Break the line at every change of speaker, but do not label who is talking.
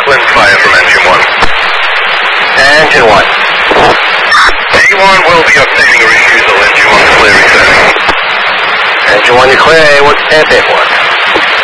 Flint fire from engine 1.
Engine 1.
A1 will be obtaining a refusal. Engine 1 clear returning.
Engine 1, you clear. A1, F8 1.